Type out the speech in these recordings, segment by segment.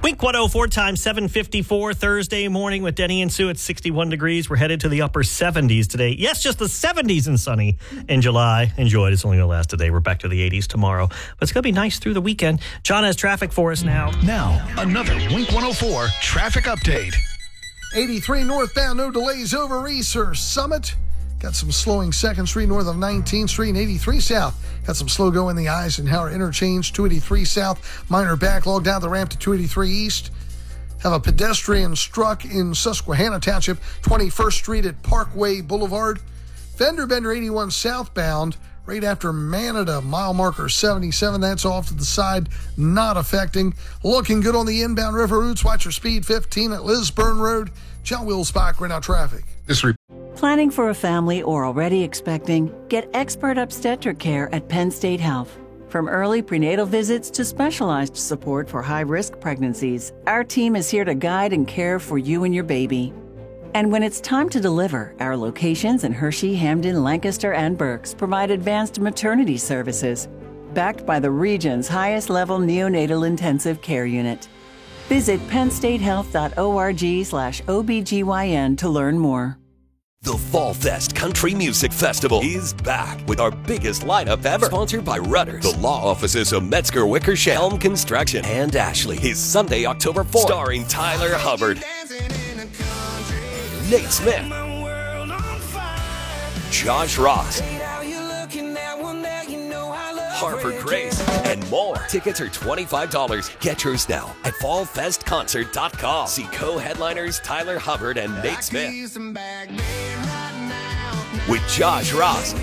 Wink 104 time, 7:54 Thursday morning with Denny and Sue. It's 61 degrees. We're headed to the upper 70s today. Yes, just the 70s and sunny in July. Enjoy it. It's only going to last today. We're back to the 80s tomorrow. But it's going to be nice through the weekend. John has traffic for us now. Now, another Wink 104 traffic update. 83 northbound, no delays over Research Summit. Got some slowing 2nd Street north of 19th Street and 83 south. Got some slow go in the Eisenhower interchange, 283 south. Minor backlog down the ramp to 283 east. Have a pedestrian struck in Susquehanna Township, 21st Street at Parkway Boulevard. Fender bender 81 southbound, right after Manada, mile marker 77. That's off to the side, not affecting. Looking good on the inbound river routes. Watch your speed 15 at Lisburn Road. John Wills-Bach, right now traffic. Planning for a family or already expecting? Get expert obstetric care at Penn State Health. From early prenatal visits to specialized support for high-risk pregnancies, our team is here to guide and care for you and your baby. And when it's time to deliver, our locations in Hershey, Hamden, Lancaster, and Berks provide advanced maternity services, backed by the region's highest-level neonatal intensive care unit. Visit pennstatehealth.org/OBGYN to learn more. The Fall Fest Country Music Festival is back with our biggest lineup ever. Sponsored by Rudders, the law offices of Metzger Wickersham, Helm Construction, and Ashley. Is Sunday, October 4th. Starring Tyler Hubbard, Nate Smith, Josh Ross, Harper Grace, and more. Tickets are $25. Get yours now at fallfestconcert.com. See co-headliners Tyler Hubbard and Nate Smith with Josh Ross,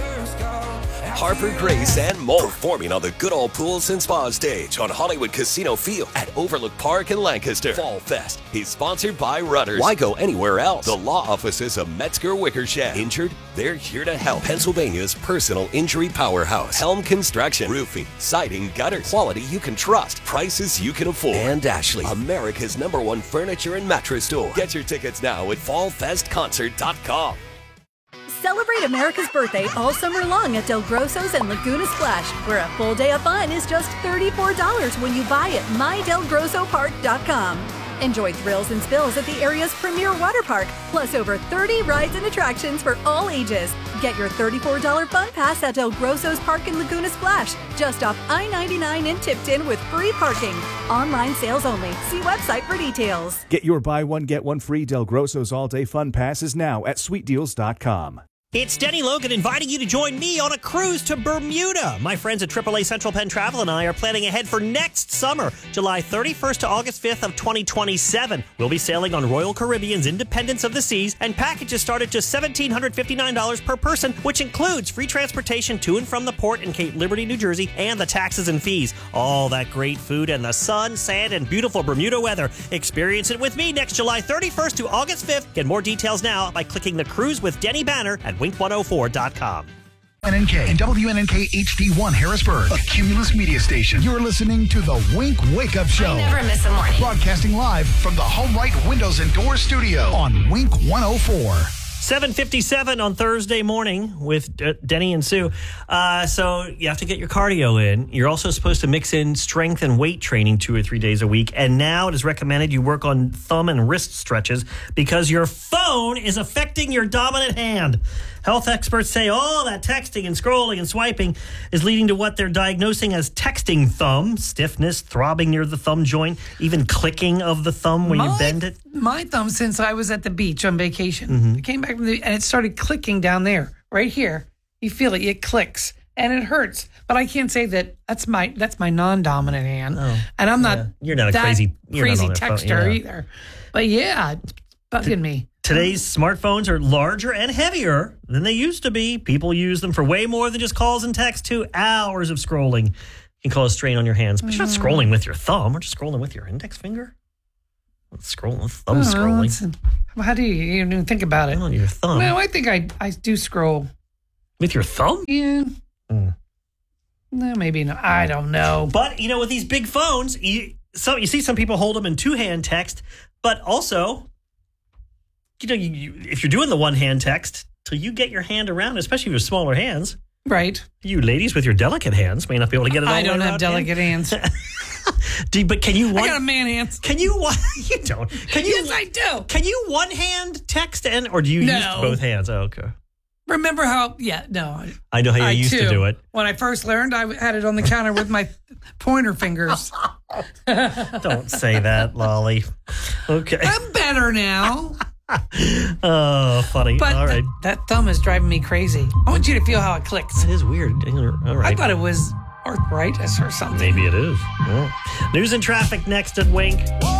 Harper Grace, and more. Performing on the Good Old Pools and Spa stage on Hollywood Casino Field at Overlook Park in Lancaster. Fall Fest is sponsored by Rudders. Why go anywhere else? The law offices of Metzger Wickersham. Injured? They're here to help. Pennsylvania's personal injury powerhouse. Helm Construction. Roofing, siding, gutters. Quality you can trust. Prices you can afford. And Ashley, America's #1 furniture and mattress store. Get your tickets now at fallfestconcert.com. Celebrate America's birthday all summer long at Del Grosso's and Laguna Splash, where a full day of fun is just $34 when you buy at mydelgrossopark.com. Enjoy thrills and spills at the area's premier water park, plus over 30 rides and attractions for all ages. Get your $34 fun pass at Del Grosso's Park in Laguna Splash, just off I-99 in Tipton with free parking. Online sales only. See website for details. Get your buy one, get one free Del Grosso's all-day fun passes now at sweetdeals.com. It's Denny Logan inviting you to join me on a cruise to Bermuda. My friends at AAA Central Penn Travel and I are planning ahead for next summer, July 31st to August 5th of 2027. We'll be sailing on Royal Caribbean's Independence of the Seas, and packages start at just $1,759 per person, which includes free transportation to and from the port in Cape Liberty, New Jersey, and the taxes and fees. All that great food and the sun, sand, and beautiful Bermuda weather. Experience it with me next July 31st to August 5th. Get more details now by clicking the Cruise with Denny banner at wink104.com. WNNK and WNNK HD1 Harrisburg, a Cumulus media station. You're listening to the Wink Wake Up Show. I never miss a morning. Broadcasting live from the Home Right Windows and Doors studio on Wink 104. 7:57 on Thursday morning with Denny and Sue. So you have to get your cardio in. You're also supposed to mix in strength and weight training 2 or 3 days a week. And now it is recommended you work on thumb and wrist stretches because your phone is affecting your dominant hand. Health experts say all that texting and scrolling and swiping is leading to what they're diagnosing as texting thumb, stiffness, throbbing near the thumb joint, even clicking of the thumb when you bend it. My thumb, since I was at the beach on vacation, I came back from and it started clicking down there, right here. You feel it, it clicks, and it hurts. But I can't say that that's my non-dominant hand, and I'm not. You're not a crazy texter either. But yeah, it's bugging me. Today's smartphones are larger and heavier than they used to be. People use them for way more than just calls and texts, too. Hours of scrolling can cause strain on your hands. But you're not scrolling with your thumb. You're just scrolling with your index finger. Scrolling. How do you even think about it? On your thumb. No, I think I do scroll. With your thumb? Yeah. No, maybe not. I don't know. But, with these big phones, you see some people hold them in two-hand text, but also, if you're doing the one-hand text, till you get your hand around, especially with smaller hands. Right. You ladies with your delicate hands may not be able to get it all I don't the way have delicate hands. But can you? I got a man hands. Can you? You don't. Can you? Yes, I do. Can you one hand text or do you use both hands? Oh, okay. Remember how? Yeah, no. I know how you used to do it. When I first learned, I had it on the counter with my pointer fingers. Don't say that, Lolly. Okay. I'm better now. Oh, funny. But all right. That thumb is driving me crazy. I want you to feel how it clicks. It is weird. All right. I thought it was arthritis or something. Maybe it is. Well, news and traffic next at Wink.